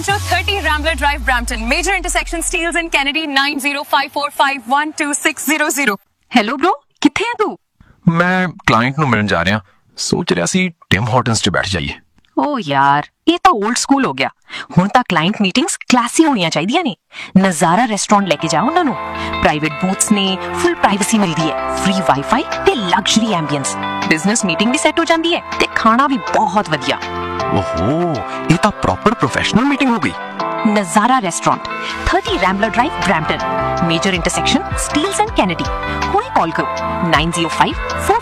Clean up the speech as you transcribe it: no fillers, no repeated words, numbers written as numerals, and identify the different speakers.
Speaker 1: ਪਹੁੰਚੋ 30 Rambler Drive, Brampton. Major intersection, Steeles and Kennedy, 9054512600.
Speaker 2: Hello bro, ਕਿੱਥੇ ਹੈ ਤੂੰ?
Speaker 3: ਮੈਂ ਕਲਾਇੰਟ ਨੂੰ ਮਿਲਣ ਜਾ ਰਿਹਾ, ਸੋਚ ਰਿਹਾ ਸੀ ਟਿਮ ਹਾਰਟਨਸ 'ਚ ਬੈਠ ਜਾਈਏ।
Speaker 2: ਓ ਯਾਰ, ਇਹ ਤਾਂ 올ਡ ਸਕੂਲ ਹੋ ਗਿਆ। ਹੁਣ ਤਾਂ ਕਲਾਇੰਟ ਮੀਟਿੰਗਸ ਕਲਾਸੀ ਹੋਣੀਆਂ ਚਾਹੀਦੀਆਂ ਨੇ। ਨਜ਼ਾਰਾ ਰੈਸਟੋਰੈਂਟ ਲੈ ਕੇ ਜਾਓ ਉਹਨਾਂ ਨੂੰ। ਪ੍ਰਾਈਵੇਟ ਬੂਥਸ ਨੇ, ਫੁੱਲ ਪ੍ਰਾਈਵੇਸੀ ਮਿਲਦੀ ਹੈ, ਫ੍ਰੀ ਵਾਈਫਾਈ ਤੇ ਲਗਜ਼ਰੀ ਐਂਬੀਐਂਸ। ਬਿਜ਼ਨਸ ਮੀਟਿੰਗ ਵੀ ਸੈੱਟ ਹੋ ਜਾਂਦੀ ਹੈ ਤੇ ਖਾਣਾ ਵੀ ਬਹੁਤ ਵਧੀਆ।
Speaker 3: ਓਹੋ, ਇਹ ਤਾਂ ਪ੍ਰੋਪਰ ਪ੍ਰੋਫੈਸ਼ਨਲ ਮੀਟਿੰਗ ਹੋ ਗਈ।
Speaker 2: ਨਜ਼ਾਰਾ restaurant, 30 Rambler Drive, Brampton. Major intersection, Steeles and Kennedy. ਹੁਣੇ ਕਾਲ ਕਰੋ 9054